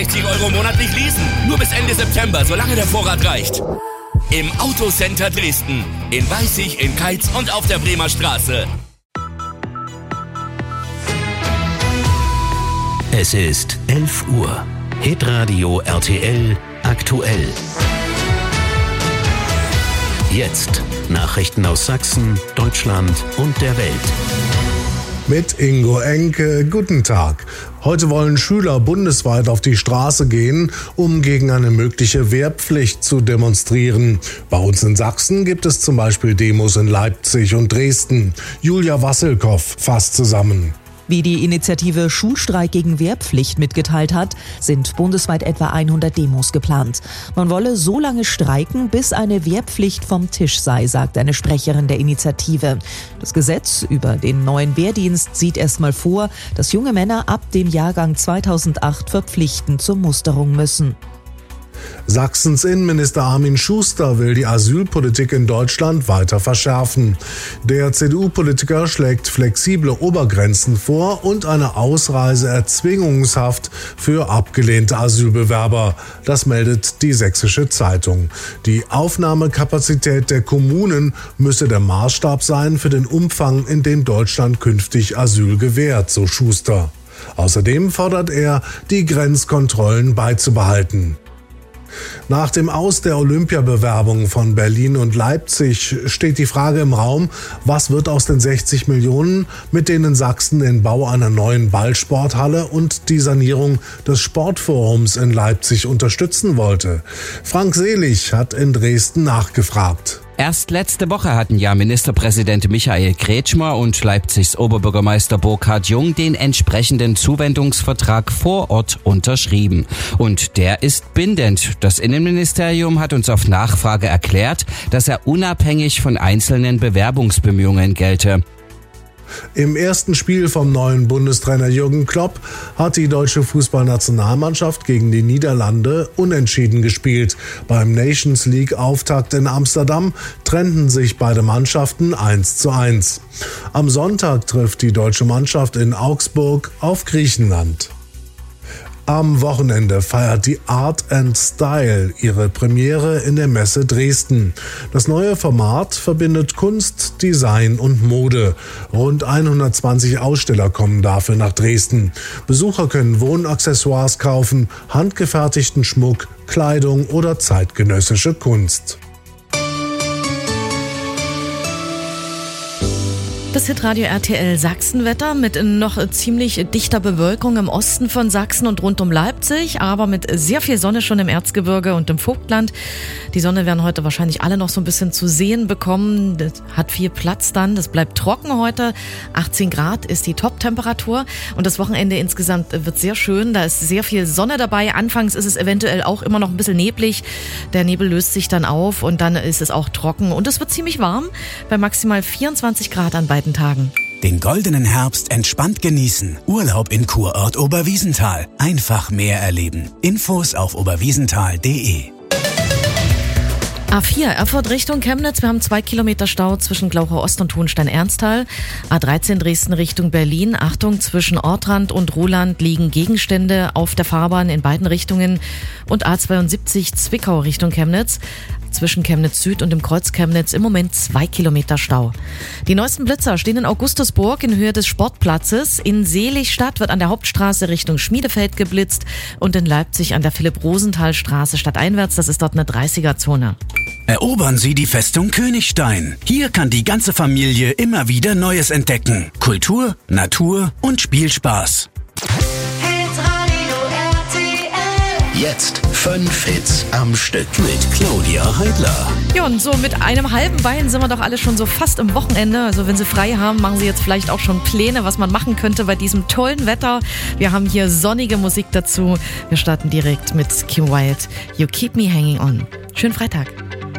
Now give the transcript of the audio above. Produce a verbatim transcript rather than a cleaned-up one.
sechzig Euro monatlich leasen. Nur bis Ende September, solange der Vorrat reicht. Im Autocenter Dresden. In Weißig, in Keitz und auf der Bremer Straße. Es ist elf Uhr. Hitradio R T L aktuell. Jetzt Nachrichten aus Sachsen, Deutschland und der Welt. Mit Ingo Enke, guten Tag. Heute wollen Schüler bundesweit auf die Straße gehen, um gegen eine mögliche Wehrpflicht zu demonstrieren. Bei uns in Sachsen gibt es zum Beispiel Demos in Leipzig und Dresden. Julia Wasselkow fasst zusammen. Wie die Initiative Schulstreik gegen Wehrpflicht mitgeteilt hat, sind bundesweit etwa hundert Demos geplant. Man wolle so lange streiken, bis eine Wehrpflicht vom Tisch sei, sagt eine Sprecherin der Initiative. Das Gesetz über den neuen Wehrdienst sieht erstmal vor, dass junge Männer ab dem Jahrgang zweitausendacht verpflichtend zur Musterung müssen. Sachsens Innenminister Armin Schuster will die Asylpolitik in Deutschland weiter verschärfen. Der C D U-Politiker schlägt flexible Obergrenzen vor und eine Ausreise-Erzwingungshaft für abgelehnte Asylbewerber. Das meldet die Sächsische Zeitung. Die Aufnahmekapazität der Kommunen müsse der Maßstab sein für den Umfang, in dem Deutschland künftig Asyl gewährt, so Schuster. Außerdem fordert er, die Grenzkontrollen beizubehalten. Nach dem Aus der Olympiabewerbung von Berlin und Leipzig steht die Frage im Raum, was wird aus den sechzig Millionen, mit denen Sachsen den Bau einer neuen Ballsporthalle und die Sanierung des Sportforums in Leipzig unterstützen wollte. Frank Selig hat in Dresden nachgefragt. Erst letzte Woche hatten ja Ministerpräsident Michael Kretschmer und Leipzigs Oberbürgermeister Burkhard Jung den entsprechenden Zuwendungsvertrag vor Ort unterschrieben. Und der ist bindend. Das Innenministerium hat uns auf Nachfrage erklärt, dass er unabhängig von einzelnen Bewerbungsbemühungen gelte. Im ersten Spiel vom neuen Bundestrainer Jürgen Klopp hat die deutsche Fußballnationalmannschaft gegen die Niederlande unentschieden gespielt. Beim Nations League-Auftakt in Amsterdam trennten sich beide Mannschaften eins zu eins. Am Sonntag trifft die deutsche Mannschaft in Augsburg auf Griechenland. Am Wochenende feiert die Art and Style ihre Premiere in der Messe Dresden. Das neue Format verbindet Kunst, Design und Mode. Rund hundertzwanzig Aussteller kommen dafür nach Dresden. Besucher können Wohnaccessoires kaufen, handgefertigten Schmuck, Kleidung oder zeitgenössische Kunst. Das Hitradio R T L Sachsenwetter mit noch ziemlich dichter Bewölkung im Osten von Sachsen und rund um Leipzig, aber mit sehr viel Sonne schon im Erzgebirge und im Vogtland. Die Sonne werden heute wahrscheinlich alle noch so ein bisschen zu sehen bekommen. Das hat viel Platz dann. Das bleibt trocken heute. achtzehn Grad ist die Top-Temperatur und das Wochenende insgesamt wird sehr schön. Da ist sehr viel Sonne dabei. Anfangs ist es eventuell auch immer noch ein bisschen neblig. Der Nebel löst sich dann auf und dann ist es auch trocken und es wird ziemlich warm bei maximal vierundzwanzig Grad an beiden Tagen. Den goldenen Herbst entspannt genießen. Urlaub in Kurort Oberwiesenthal. Einfach mehr erleben. Infos auf oberwiesenthal punkt de. A vier, Erfurt Richtung Chemnitz. Wir haben zwei Kilometer Stau zwischen Glauchau Ost und Hohenstein-Ernsthal. A dreizehn Dresden Richtung Berlin. Achtung, zwischen Ortrand und Roland liegen Gegenstände auf der Fahrbahn in beiden Richtungen. Und A zweiundsiebzig Zwickau Richtung Chemnitz. Zwischen Chemnitz Süd und dem Kreuz Chemnitz im Moment zwei Kilometer Stau. Die neuesten Blitzer stehen in Augustusburg in Höhe des Sportplatzes. In Seligstadt wird an der Hauptstraße Richtung Schmiedefeld geblitzt und in Leipzig an der Philipp-Rosenthal-Straße stadteinwärts. Das ist dort eine dreißiger-Zone. Erobern Sie die Festung Königstein. Hier kann die ganze Familie immer wieder Neues entdecken. Kultur, Natur und Spielspaß. Jetzt fünf Hits am Stück mit Claudia Heidler. Ja, und so mit einem halben Bein sind wir doch alle schon so fast im Wochenende. Also wenn Sie frei haben, machen Sie jetzt vielleicht auch schon Pläne, was man machen könnte bei diesem tollen Wetter. Wir haben hier sonnige Musik dazu. Wir starten direkt mit Kim Wilde. You Keep Me Hanging On. Schönen Freitag.